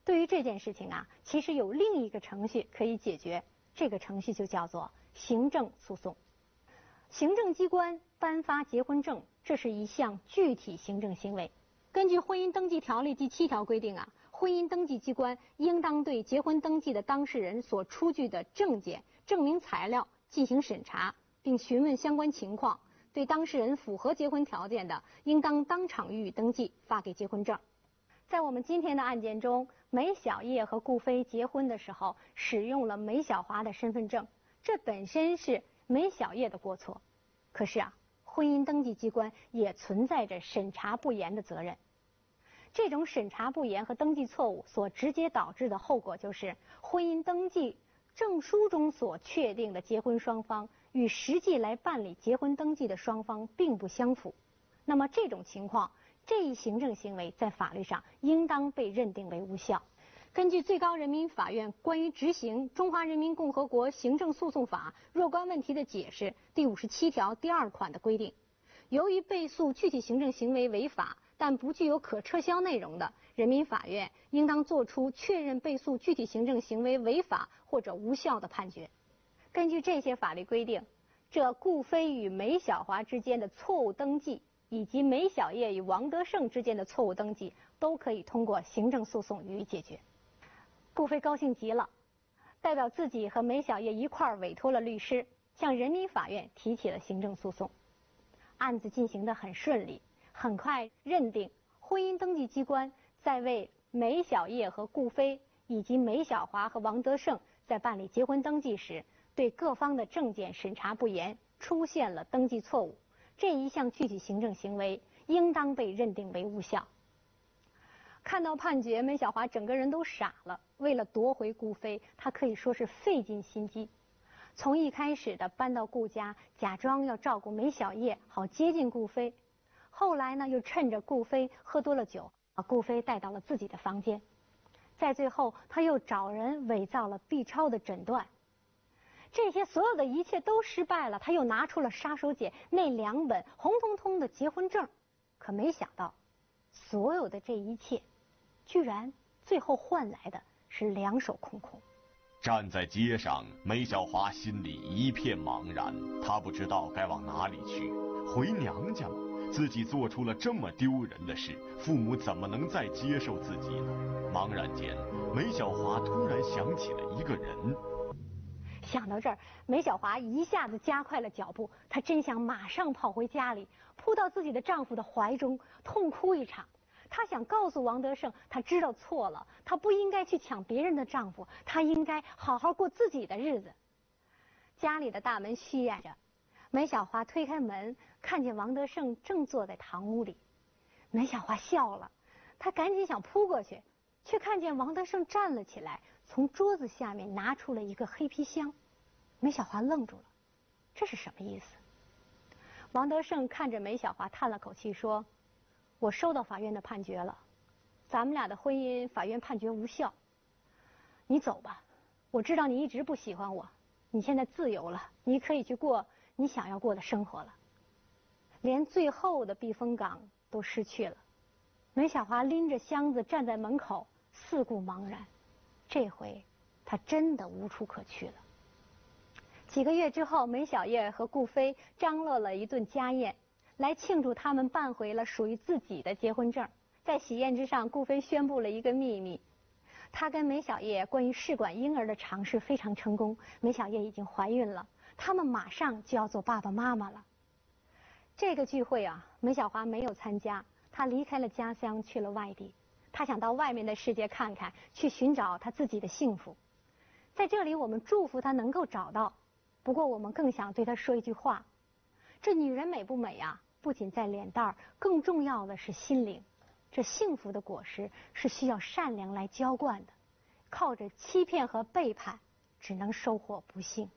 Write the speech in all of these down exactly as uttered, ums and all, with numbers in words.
对于这件事情啊，其实有另一个程序可以解决，这个程序就叫做行政诉讼。行政机关颁发结婚证，这是一项具体行政行为。根据《婚姻登记条例》第七条规定啊，婚姻登记机关应当对结婚登记的当事人所出具的证件、证明材料进行审查，并询问相关情况。对当事人符合结婚条件的，应当当场予以登记，发给结婚证。在我们今天的案件中，梅小叶和顾飞结婚的时候使用了梅小华的身份证，这本身是梅小叶的过错。可是啊，婚姻登记机关也存在着审查不严的责任。这种审查不严和登记错误所直接导致的后果就是，婚姻登记证书中所确定的结婚双方与实际来办理结婚登记的双方并不相符。那么这种情况，这一行政行为在法律上应当被认定为无效。根据最高人民法院关于执行《中华人民共和国行政诉讼法》若干问题的解释第五十七条第二款的规定，由于被诉具体行政行为违法但不具有可撤销内容的，人民法院应当作出确认被诉具体行政行为违法或者无效的判决。根据这些法律规定，这顾飞与梅小华之间的错误登记，以及梅小叶与王德胜之间的错误登记，都可以通过行政诉讼予以解决。顾飞高兴极了，代表自己和梅小叶一块儿委托了律师，向人民法院提起了行政诉讼。案子进行得很顺利，很快认定婚姻登记机关在为梅小叶和顾飞以及梅小华和王德胜在办理结婚登记时，对各方的证件审查不严，出现了登记错误。这一项具体行政行为应当被认定为无效。看到判决，梅小华整个人都傻了。为了夺回顾飞，他可以说是费尽心机。从一开始的搬到顾家，假装要照顾梅小叶，好接近顾飞；后来呢，又趁着顾飞喝多了酒，把顾飞带到了自己的房间。在最后，他又找人伪造了 B 超的诊断。这些所有的一切都失败了，他又拿出了杀手锏那两本红彤彤的结婚证，可没想到，所有的这一切，居然最后换来的是两手空空。 站在街上，梅小华心里一片茫然，她不知道该往哪里去。回娘家吗？自己做出了这么丢人的事，父母怎么能再接受自己呢？茫然间，梅小华突然想起了一个人。 想到这儿，梅小华一下子加快了脚步，她真想马上跑回家里，扑到自己的丈夫的怀中，痛哭一场。她想告诉王德胜，她知道错了，她不应该去抢别人的丈夫，她应该好好过自己的日子。家里的大门虚掩着，梅小华推开门，看见王德胜正坐在堂屋里。梅小华笑了，她赶紧想扑过去，却看见王德胜站了起来，从桌子下面拿出了一个黑皮箱。梅小华愣住了，这是什么意思？王德胜看着梅小华，叹了口气说：“我收到法院的判决了，咱们俩的婚姻法院判决无效。你走吧，我知道你一直不喜欢我，你现在自由了，你可以去过你想要过的生活了。”连最后的避风港都失去了，梅小华拎着箱子站在门口，四顾茫然。这回她真的无处可去了。几个月之后，梅小叶和顾飞张罗了一顿家宴，来庆祝他们办回了属于自己的结婚证。在喜宴之上，顾飞宣布了一个秘密，他跟梅小叶关于试管婴儿的尝试非常成功，梅小叶已经怀孕了，他们马上就要做爸爸妈妈了。这个聚会啊，梅小华没有参加，她离开了家乡，去了外地。她想到外面的世界看看，去寻找她自己的幸福。在这里，我们祝福她能够找到，不过我们更想对她说一句话：这女人美不美啊？不仅在脸蛋儿，更重要的是心灵。这幸福的果实是需要善良来浇灌的，靠着欺骗和背叛，只能收获不幸。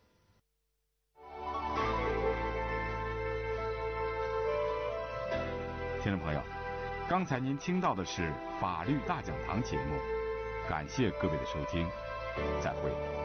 听众朋友，刚才您听到的是法律大讲堂节目，感谢各位的收听，再会。